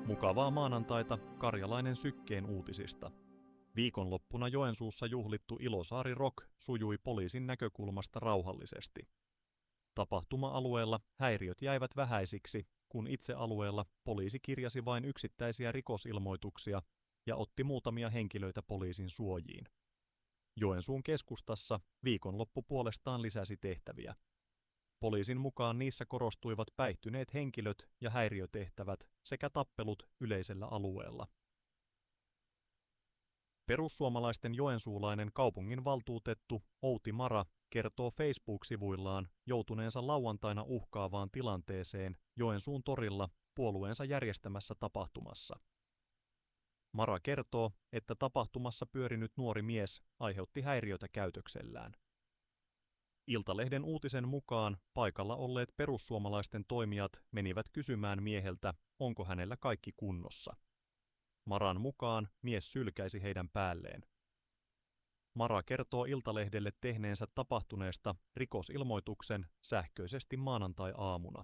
Mukavaa maanantaita Karjalainen Sykkeen uutisista. Viikonloppuna Joensuussa juhlittu Ilosaari Rock sujui poliisin näkökulmasta rauhallisesti. Tapahtuma-alueella häiriöt jäivät vähäisiksi, kun itse alueella poliisi kirjasi vain yksittäisiä rikosilmoituksia ja otti muutamia henkilöitä poliisin suojiin. Joensuun keskustassa viikonloppu puolestaan lisäsi tehtäviä. Poliisin mukaan niissä korostuivat päihtyneet henkilöt ja häiriötehtävät sekä tappelut yleisellä alueella. Perussuomalaisten joensuulainen kaupunginvaltuutettu Outi Mara kertoo Facebook-sivuillaan joutuneensa lauantaina uhkaavaan tilanteeseen Joensuun torilla puolueensa järjestämässä tapahtumassa. Mara kertoo, että tapahtumassa pyörinyt nuori mies aiheutti häiriötä käytöksellään. Iltalehden uutisen mukaan paikalla olleet perussuomalaisten toimijat menivät kysymään mieheltä, onko hänellä kaikki kunnossa. Maran mukaan mies sylkäisi heidän päälleen. Mara kertoo Iltalehdelle tehneensä tapahtuneesta rikosilmoituksen sähköisesti maanantai-aamuna.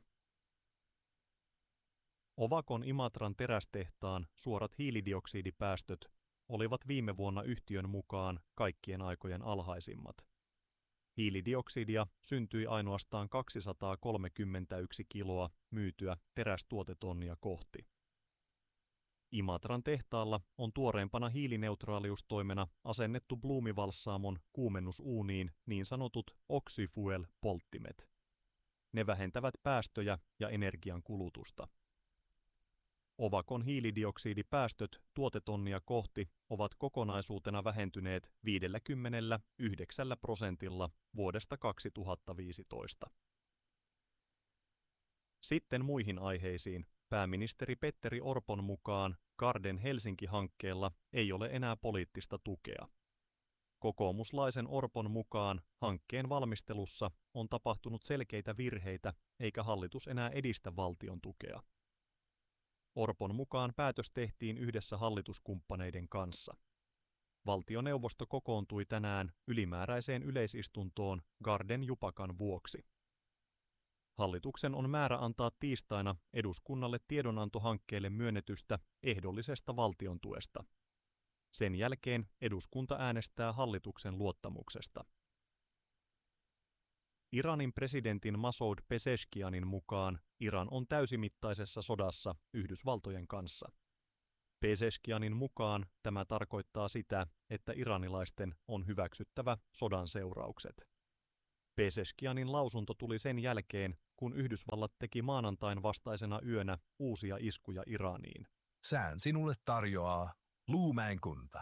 Ovakon Imatran terästehtaan suorat hiilidioksidipäästöt olivat viime vuonna yhtiön mukaan kaikkien aikojen alhaisimmat. Hiilidioksidia syntyi ainoastaan 231 kiloa myytyä terästuotetonnia kohti. Imatran tehtaalla on tuoreempana hiilineutraaliustoimena asennettu Blumivalsaamon kuumennusuuniin niin sanotut oxyfuel-polttimet. Ne vähentävät päästöjä ja energian kulutusta. Ovakon hiilidioksidipäästöt tuotetonnia kohti ovat kokonaisuutena vähentyneet 59% vuodesta 2015. Sitten muihin aiheisiin. Pääministeri Petteri Orpon mukaan Garden Helsinki-hankkeella ei ole enää poliittista tukea. Kokoomuslaisen Orpon mukaan hankkeen valmistelussa on tapahtunut selkeitä virheitä eikä hallitus enää edistä valtion tukea. Orpon mukaan päätös tehtiin yhdessä hallituskumppaneiden kanssa. Valtioneuvosto kokoontui tänään ylimääräiseen yleisistuntoon Garden Jupakan vuoksi. Hallituksen on määrä antaa tiistaina eduskunnalle tiedonanto hankkeelle myönnetystä ehdollisesta valtiontuesta. Sen jälkeen eduskunta äänestää hallituksen luottamuksesta. Iranin presidentin Masoud Pezeshkianin mukaan Iran on täysimittaisessa sodassa Yhdysvaltojen kanssa. Pezeshkianin mukaan tämä tarkoittaa sitä, että iranilaisten on hyväksyttävä sodan seuraukset. Pezeshkianin lausunto tuli sen jälkeen, kun Yhdysvallat teki maanantain vastaisena yönä uusia iskuja Iraniin. Sään sinulle tarjoaa Luumäen kunta.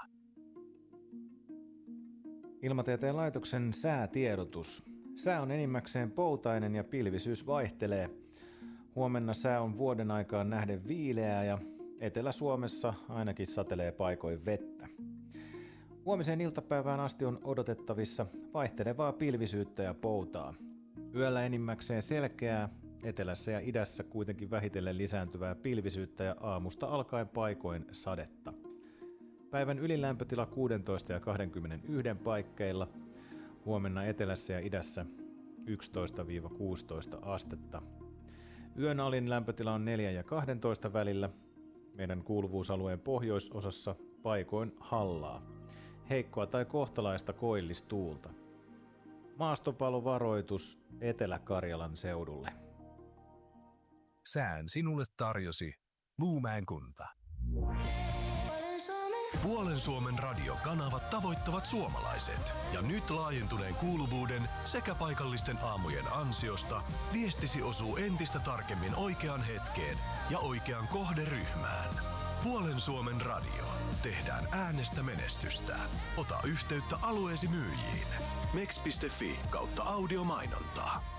Ilmatieteen laitoksen säätiedotus. Sää on enimmäkseen poutainen ja pilvisyys vaihtelee. Huomenna sää on vuoden aikaan nähden viileää ja Etelä-Suomessa ainakin satelee paikoin vettä. Huomiseen iltapäivään asti on odotettavissa vaihtelevaa pilvisyyttä ja poutaa. Yöllä enimmäkseen selkeää, etelässä ja idässä kuitenkin vähitellen lisääntyvää pilvisyyttä ja aamusta alkaen paikoin sadetta. Päivän ylilämpötila 16 ja 21 paikkeilla. Huomenna etelässä ja idässä 11-16 astetta. Yön alin lämpötila on 4 ja 12 välillä. Meidän kuuluvuusalueen pohjoisosassa paikoin hallaa. Heikkoa tai kohtalaista koillistuulta. Maastopalovaroitus Etelä-Karjalan seudulle. Sään sinulle tarjosi Luumäen kunta. Puolen Suomen radiokanavat tavoittavat suomalaiset. Ja nyt laajentuneen kuuluvuuden sekä paikallisten aamujen ansiosta viestisi osuu entistä tarkemmin oikeaan hetkeen ja oikeaan kohderyhmään. Puolen Suomen radio. Tehdään äänestä menestystä. Ota yhteyttä alueesi myyjiin. mex.fi/audiomainontaa.